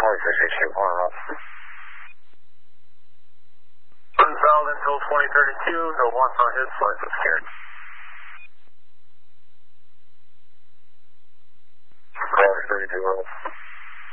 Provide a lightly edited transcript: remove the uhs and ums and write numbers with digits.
Unfouled until 2032, no wants on his license carried. 32 rolls.